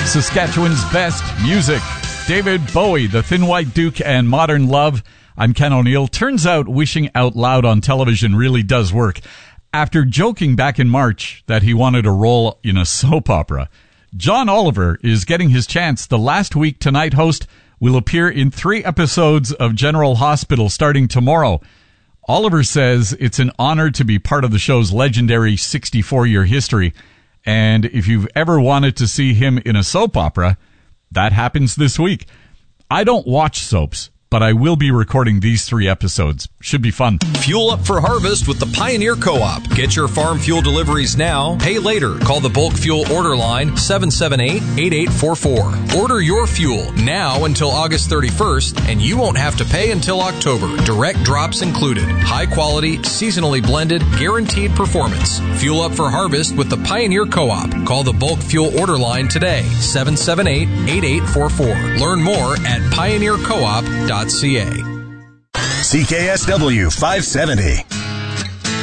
Saskatchewan's best music. David Bowie, The Thin White Duke, and Modern Love. I'm Ken O'Neill. Turns out wishing out loud on television really does work. After joking back in March that he wanted a role in a soap opera, John Oliver is getting his chance. The Last Week Tonight host will appear in 3 episodes of General Hospital starting tomorrow. Oliver says it's an honor to be part of the show's legendary 64-year history. And if you've ever wanted to see him in a soap opera, that happens this week. I don't watch soaps, but I will be recording these 3 episodes. Should be fun. Fuel up for harvest with the Pioneer Co-op. Get your farm fuel deliveries now. Pay later. Call the bulk fuel order line 778-8844. Order your fuel now until August 31st, and you won't have to pay until October. Direct drops included. High quality, seasonally blended, guaranteed performance. Fuel up for harvest with the Pioneer Co-op. Call the bulk fuel order line today. 778-8844. Learn more at pioneercoop.ca. CKSW 570.